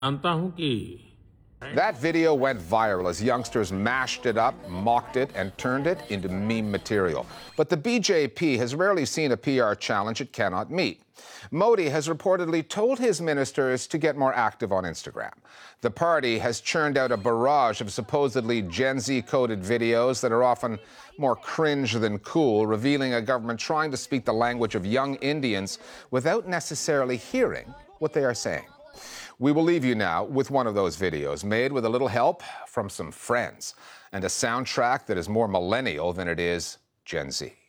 जानता हूं कि That video went viral as youngsters mashed it up, mocked it, and turned it into meme material. But the BJP has rarely seen a PR challenge it cannot meet. Modi has reportedly told his ministers to get more active on Instagram. The party has churned out a barrage of supposedly Gen Z-coded videos that are often more cringe than cool, revealing a government trying to speak the language of young Indians without necessarily hearing what they are saying. We will leave you now with one of those videos made with a little help from some friends and a soundtrack that is more millennial than it is Gen Z.